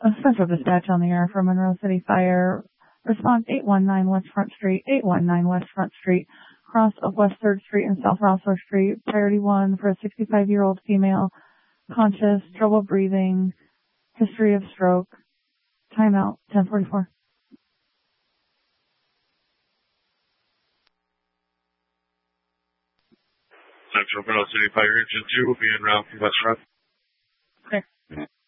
Central Dispatch on the air for Monroe City Fire. Response 819 West Front Street, 819 West Front Street, cross of West 3rd Street and South Rossler Street. Priority 1 for a 65-year-old female, conscious, trouble breathing, history of stroke. Timeout, 10:44. Central Monroe City Fire Engine 2 will be en route from West Front. Okay.